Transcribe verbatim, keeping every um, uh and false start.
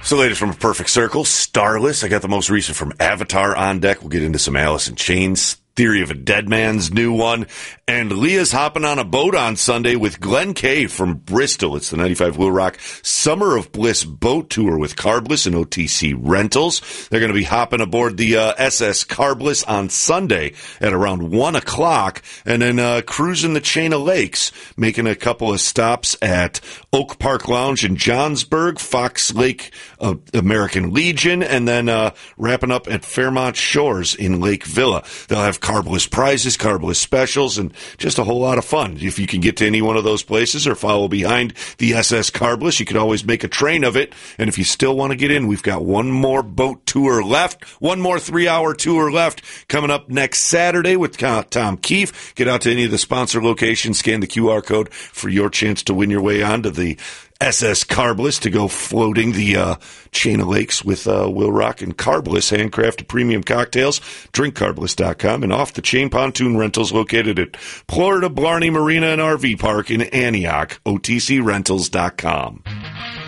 So latest from A Perfect Circle, Starless. I got the most recent from Avatar on deck. We'll get into some Alice in Chains, Theory of a Dead Man's new one. And Leah's hopping on a boat on Sunday with Glenn Kay from Bristol. It's the ninety-five Will Rock Summer of Bliss boat tour with Carbliss and O T C Rentals. They're going to be hopping aboard the uh, S S Carbliss on Sunday at around one o'clock and then uh, cruising the chain of lakes, making a couple of stops at Oak Park Lounge in Johnsburg, Fox Lake uh, American Legion, and then uh, wrapping up at Fairmont Shores in Lake Villa. They'll have Carbliss prizes, Carbliss specials, and just a whole lot of fun. If you can get to any one of those places or follow behind the S S Carbliss, you can always make a train of it. And if you still want to get in, we've got one more boat tour left, one more three-hour tour left coming up next Saturday with Tom Keefe. Get out to any of the sponsor locations, scan the Q R code for your chance to win your way on to the S S Carbliss to go floating the uh, chain of lakes with uh, Will Rock and Carbliss, handcrafted premium cocktails. drink carbliss dot com and off the chain pontoon rentals located at Florida Blarney Marina and R V Park in Antioch. O T C rentals dot com.